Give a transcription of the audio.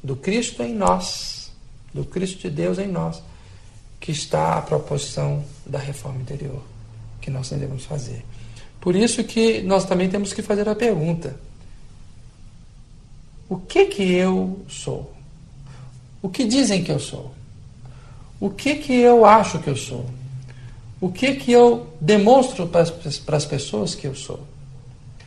do Cristo em nós, do Cristo de Deus em nós, que está a proposição da reforma interior, que nós devemos fazer. Por isso que nós também temos que fazer a pergunta: o que eu sou? O que dizem que eu sou? O que eu acho que eu sou? O que eu demonstro para as pessoas que eu sou?